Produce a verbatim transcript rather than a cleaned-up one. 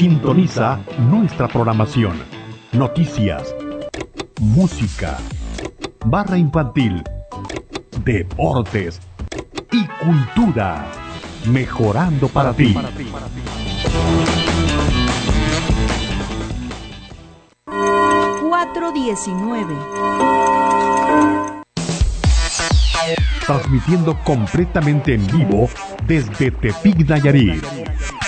Sintoniza nuestra programación. Noticias, música, barra infantil, deportes y cultura. Mejorando para ti. cuatro diecinueve. Transmitiendo completamente en vivo desde Tepic, Nayarit.